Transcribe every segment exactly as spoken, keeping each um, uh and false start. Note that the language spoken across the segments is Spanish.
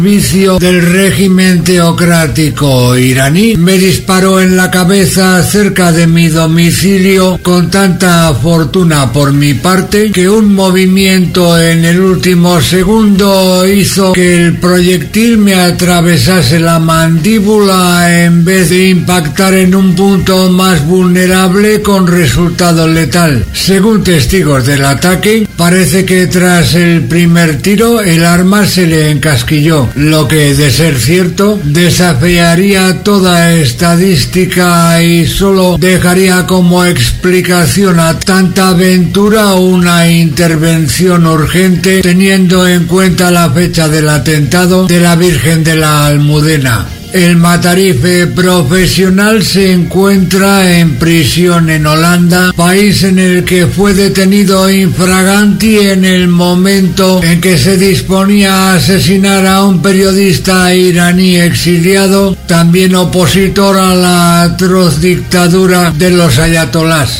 vicio del régimen teocrático iraní me disparó en la cabeza cerca de mi domicilio con tanta fortuna por mi parte que un movimiento en el último segundo hizo que el proyectil me atravesase la mandíbula en vez de impactar en un punto más vulnerable con resultado letal. Según testigos del ataque, parece que tras el primer tiro el arma se le encasquilló, lo que, de ser cierto, desafiaría toda estadística y solo dejaría como explicación a tanta aventura una intervención urgente teniendo en cuenta la fecha del atentado de la Virgen de la Almudena. El matarife profesional se encuentra en prisión en Holanda, país en el que fue detenido infraganti en el momento en que se disponía a asesinar a un periodista iraní exiliado, también opositor a la atroz dictadura de los ayatolás.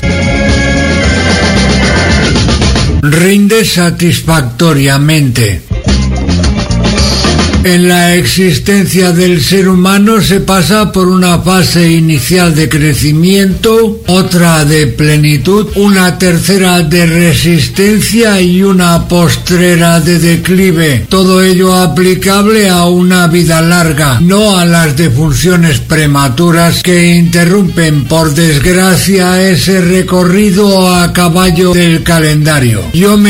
Rinde satisfactoriamente. En la existencia del ser humano se pasa por una fase inicial de crecimiento, otra de plenitud, una tercera de resistencia y una postrera de declive. Todo ello aplicable a una vida larga, no a las defunciones prematuras que interrumpen, por desgracia, ese recorrido a caballo del calendario. Yo me